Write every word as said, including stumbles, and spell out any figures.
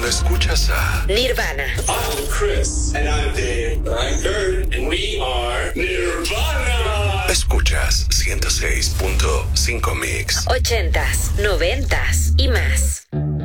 Cuando escuchas a Nirvana. I'm Chris. And I'm Dave. I'm Kurt. And we are Nirvana. escuchas ciento seis punto cinco Mix. Ochentas, noventas y más.